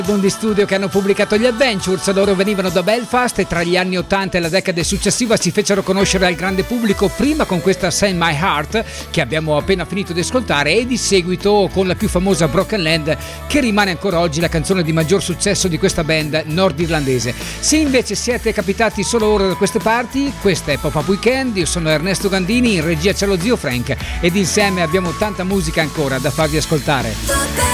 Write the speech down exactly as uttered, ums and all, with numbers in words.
Di studio che hanno pubblicato gli Adventures. Loro venivano da Belfast e tra gli anni ottanta e la decade successiva si fecero conoscere al grande pubblico, prima con questa Send My Heart che abbiamo appena finito di ascoltare e di seguito con la più famosa Broken Land, che rimane ancora oggi la canzone di maggior successo di questa band nordirlandese. Se invece siete capitati solo ora da queste parti, questa è Pop-Up Weekend, io sono Ernesto Gandini, in regia c'è lo zio Frank ed insieme abbiamo tanta musica ancora da farvi ascoltare.